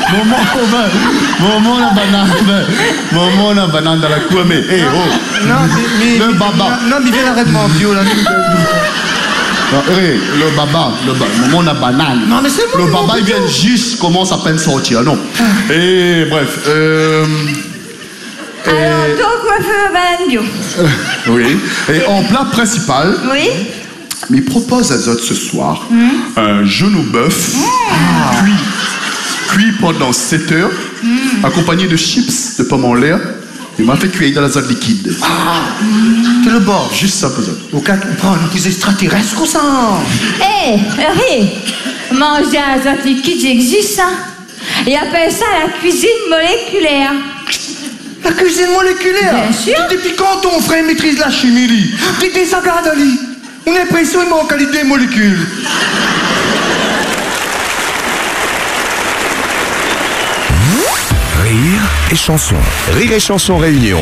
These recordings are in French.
Maman la banane dans la cour, mais Non, mais le baba. Non, mais viens arrête mon vieux là. Le baba, maman la banane. Non, mais c'est bon. Le baba, il vient juste, commence à peine sortir, non. Et bref, Alors, donc, on va faire banane bio. oui. Et en plat principal, Oui. il propose à Zot ce soir un genou bœuf cuit pendant 7 heures, accompagné de chips de pommes en l'air. Il m'a fait cuire dans la zone liquide. C'est le bord. Juste ça, peut-être. Au cas où on prend des extraterrestres comme ça. Hé, manger un azote liquide, j'existe, ça. Ils appellent ça la cuisine moléculaire. La cuisine moléculaire. Bien sûr. Depuis quand ton frère maîtrise la chimie, lui? T'es des sagas d'Ali. On a l'impression qu'il manque qualité des molécules. Rire et chanson. Rire et chanson réunion.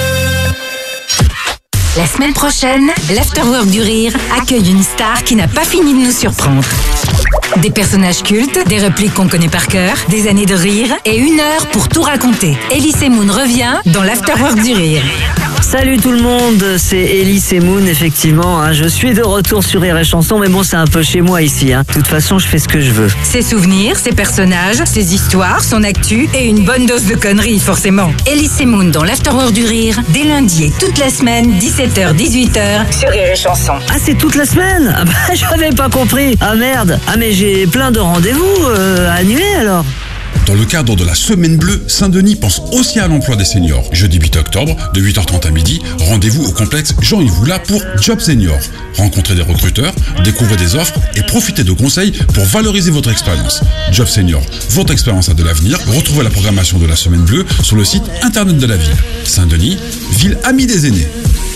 La semaine prochaine, l'Afterwork du Rire accueille une star qui n'a pas fini de nous surprendre. Des personnages cultes, des répliques qu'on connaît par cœur, des années de rire et 1 heure pour tout raconter. Elise Moon revient dans l'Afterwork du Rire. Salut tout le monde, c'est Elise Moon, effectivement. Je suis de retour sur Rire et Chanson, mais bon, c'est un peu chez moi ici. De toute façon, je fais ce que je veux. Ses souvenirs, ses personnages, ses histoires, son actu et une bonne dose de conneries, forcément. Elise Moon dans l'Afterwork du Rire, dès lundi et toute la semaine, 17h, 18h, sur Rire et Chanson. Ah, c'est toute la semaine? Ah bah, j'avais pas compris. Ah merde. Ah mais j'ai plein de rendez-vous annulés alors. Dans le cadre de la Semaine Bleue, Saint-Denis pense aussi à l'emploi des seniors. Jeudi 8 octobre, de 8h30 à midi, rendez-vous au complexe Jean-Yves Voula pour Job Senior. Rencontrez des recruteurs, découvrez des offres et profitez de conseils pour valoriser votre expérience. Job Senior, votre expérience a de l'avenir. Retrouvez la programmation de la Semaine Bleue sur le site internet de la ville. Saint-Denis, ville amie des aînés.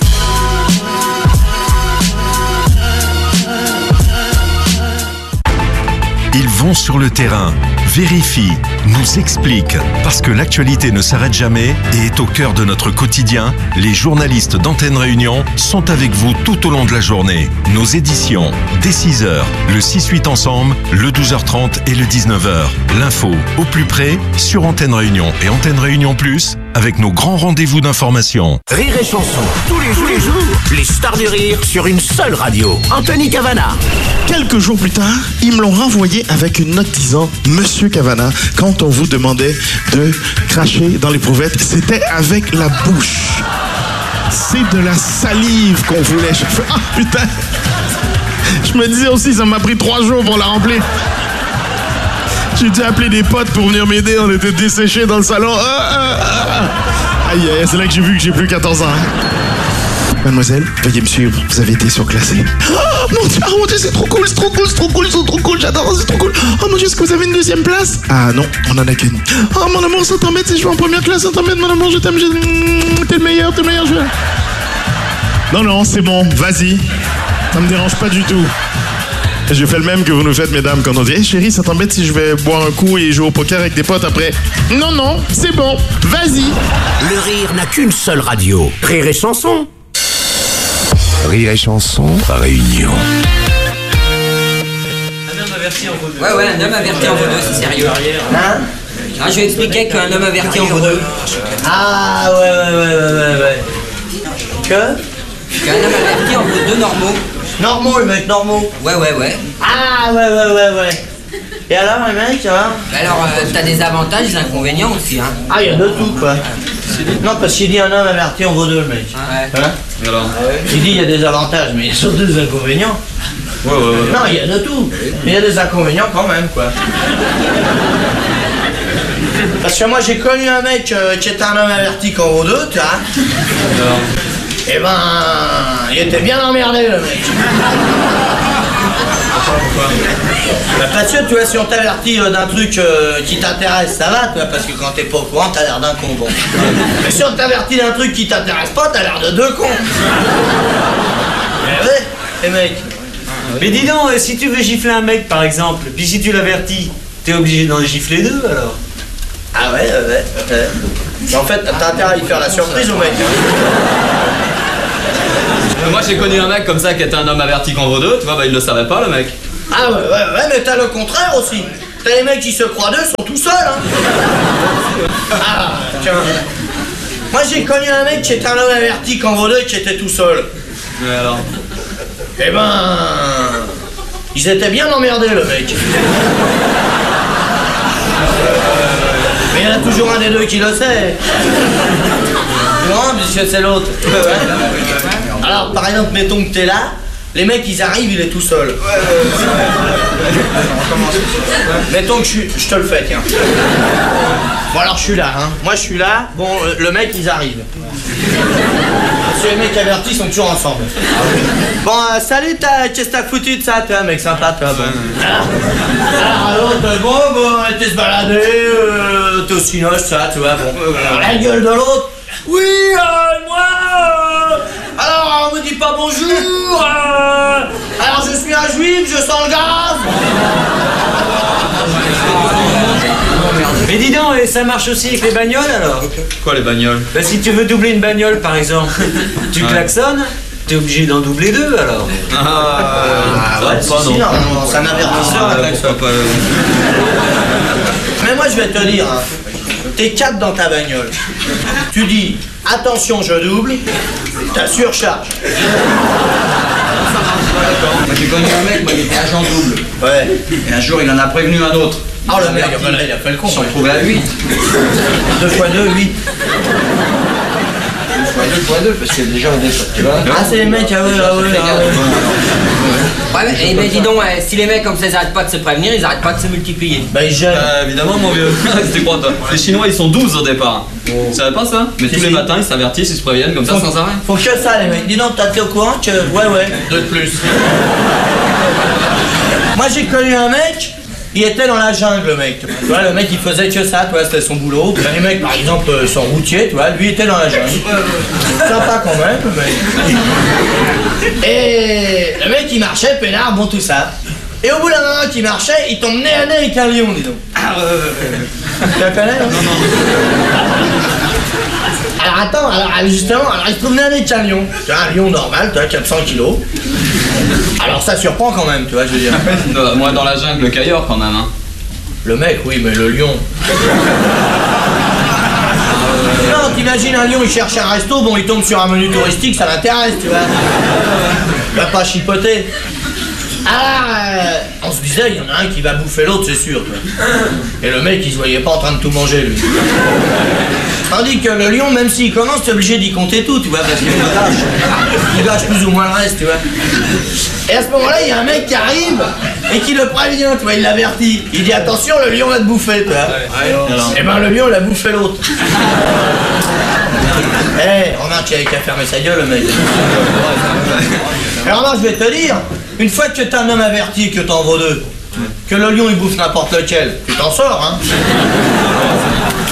Ils vont sur le terrain, vérifient, nous expliquent. Parce que l'actualité ne s'arrête jamais et est au cœur de notre quotidien, les journalistes d'Antenne Réunion sont avec vous tout au long de la journée. Nos éditions, dès 6h, le 6-8 ensemble, le 12h30 et le 19h. L'info au plus près sur Antenne Réunion et Antenne Réunion Plus avec nos grands rendez-vous d'information. Rire et Chanson, tous les jours, les stars du rire sur une seule radio. Anthony Cavana. Quelques jours plus tard, ils me l'ont renvoyé avec une note disant « Monsieur Cavana, quand on vous demandait de cracher dans l'éprouvette, c'était avec la bouche. C'est de la salive qu'on voulait. » Je fais « Ah putain !» Je me disais aussi, ça m'a pris 3 jours pour la remplir. J'ai dû appeler des potes pour venir m'aider, on était desséchés dans le salon. Aïe, c'est là que j'ai vu que j'ai plus 14 ans. Mademoiselle, veuillez me suivre, vous avez été surclassée. Oh mon Dieu, c'est trop cool, j'adore, c'est trop cool. Oh mon Dieu, est-ce que vous avez une 2e place? Ah non, on en a qu'une. Oh mon amour, ça t'embête si je vais en première classe, ça t'embête mon amour, je t'aime, t'es le meilleur, je vais... Non, c'est bon, vas-y. Ça me dérange pas du tout. Je fais le même que vous nous faites, mesdames, quand on dit « Hey chérie, ça t'embête si je vais boire un coup et jouer au poker avec des potes après ?» Non, c'est bon, vas-y. Le rire n'a qu'une seule radio. Rire et Chanson. Rire et Chanson, réunion. Un homme averti en vaut deux. Ouais, un homme averti en vaut deux, c'est sérieux. Hein? Je vais expliquer qu'un homme averti en vaut deux. Ah, ouais. Que? Qu'un homme averti en vaut 2 normaux. Normaux, les mecs, normaux. Ouais. Ah, ouais. Et alors, les mecs, ça va? Alors, t'as des avantages et des inconvénients aussi, hein. Ah, il y a de tout, quoi. Non, parce qu'il dit un homme averti, on vaut 2, le mec. Ouais. Hein? Alors il dit il y a des avantages, mais il y a surtout des inconvénients. Ouais. Non, il y a de tout. Mais il y a des inconvénients quand même, quoi. Parce que moi, j'ai connu un mec qui était un homme averti qu'on vaut 2, tu vois. Alors. Eh ben, il était bien emmerdé, le mec. Pourquoi? Parce que, tu vois, si on t'avertit d'un truc qui t'intéresse, ça va, tu vois, parce que quand t'es pas au courant, t'as l'air d'un con, bon. Mais si on t'avertit d'un truc qui t'intéresse pas, t'as l'air de 2 cons. Eh ouais, les mecs. Mais dis donc, si tu veux gifler un mec, par exemple, puis si tu l'avertis, t'es obligé d'en gifler 2, alors. Ah ouais. Mais en fait, t'as intérêt à y faire la surprise au mec. Moi j'ai connu un mec comme ça qui était un homme averti qu'en vaut 2, tu vois, il le savait pas le mec. Ah ouais, mais t'as le contraire aussi. T'as les mecs qui se croient deux, sont tout seuls, hein. Ah, tiens. Moi, j'ai connu un mec qui était un homme averti qu'en vaut deux, qui était tout seul. Mais alors? Eh ben... Ils étaient bien emmerdés, le mec. Mais il y en a toujours un des deux qui le sait. Non, puisque c'est l'autre. Alors, par exemple, mettons que t'es là, les mecs, ils arrivent, il est tout seul. Mettons que je te le fais, tiens. Bon, alors, je suis là, hein. Moi, je suis là. Bon, le mec, ils arrivent. Parce que les mecs avertis sont toujours ensemble. Bon, salut, qu'est-ce que t'as foutu de ça, toi, mec sympa, toi, bon. Alors, l'autre, bon, t'es se balader, t'es au cinoche, ça, tu vois, bon. Alors, la gueule de l'autre. Oui, moi, alors, on me dit pas bonjour, alors, je suis un juif, je sens le gaz. Mais dis donc, ça marche aussi avec les bagnoles alors? Quoi les bagnoles? Bah si tu veux doubler une bagnole par exemple, tu klaxonnes, t'es obligé d'en doubler deux alors. Ouais, si, non, c'est un avertisseur, un klaxon. Mais moi je vais te dire, hein, t'es 4 dans ta bagnole. Tu dis, attention je double, t'as surcharge. Moi j'ai connu un mec, moi il était agent double. Ouais. Et un jour il en a prévenu un autre. Oh le mec, il a fait le con. Ils sont retrouvés à 8. 2 fois 2, 8. 2 fois 2, parce que déjà on est, tu vois. Ah c'est les mecs, ah ouais. Ouais, mais, ben dis donc, si les mecs comme ça ils arrêtent pas de se prévenir, ils arrêtent pas de se multiplier. Bah ils gênent. Évidemment mon vieux. C'était quoi toi? Les Chinois ils sont 12 au départ. Tu savais pas ça? Mais tous les matins ils s'avertissent, ils se préviennent comme ça sans arrêt. Faut que ça les mecs. Dis donc, t'es au courant que... Ouais, 2 de plus. Moi j'ai connu un mec, il était dans la jungle le mec. Tu vois, le mec il faisait que ça, tu vois, c'était son boulot. Les mecs par exemple sont routiers, tu vois, lui était dans la jungle. Sympa quand même, le mec. Et le mec il marchait, peinard, bon tout ça. Et au bout d'un moment qu'il marchait, il tombe nez à nez avec un lion, dis donc. Tu la connais, non? Alors attends, justement, il se trouve nez à nez avec un lion. Tu vois, un lion normal, tu vois, 400 kilos. Alors ça surprend quand même, tu vois, je veux dire. Moi dans la jungle qu'ailleurs quand même, hein. Le mec, oui, mais le lion. Non, t'imagines un lion, il cherche un resto, bon, il tombe sur un menu touristique, ça l'intéresse, tu vois. Il va pas chipoter. On se disait, il y en a un qui va bouffer l'autre, c'est sûr, quoi. Et le mec, il se voyait pas en train de tout manger, lui. Tandis que le lion, même s'il commence, t'es obligé d'y compter tout, tu vois, parce qu'il gâche plus ou moins le reste, tu vois. Et à ce moment-là, il y a un mec qui arrive et qui le prévient, tu vois, il l'avertit. Il dit attention, le lion va te bouffer, tu vois. Et ben le lion, il a bouffé l'autre. Remarque qu'il avait qu'à fermer sa gueule, le mec. Alors moi, je vais te dire, une fois que t'es un homme averti et que t'en vaux deux, que le lion il bouffe n'importe lequel, tu t'en sors, hein.